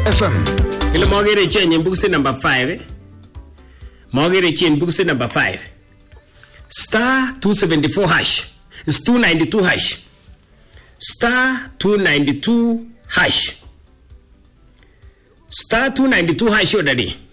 FM. Ile mogere chenye box number 5. Mogere chenye box number 5. Star 274 hash. It's 292 hash. Star 292 hash. Star 292 hash already.